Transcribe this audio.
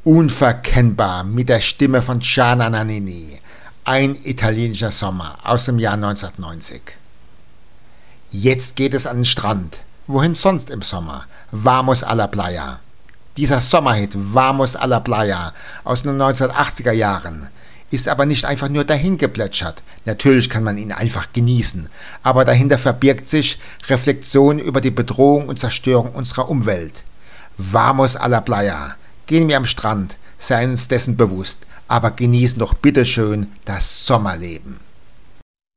Unverkennbar mit der Stimme von Gianna Nannini, ein italienischer Sommer aus dem Jahr 1990. Jetzt geht es an den Strand. Wohin sonst im Sommer? Vamos a la playa. Dieser Sommerhit Vamos a la playa aus den 1980er Jahren ist aber nicht einfach nur dahingeplätschert. Natürlich kann man ihn einfach genießen, aber dahinter verbirgt sich Reflexion über die Bedrohung und Zerstörung unserer Umwelt. Vamos a la playa. Gehen wir am Strand, seien uns dessen bewusst, aber genießen doch bitteschön das Sommerleben.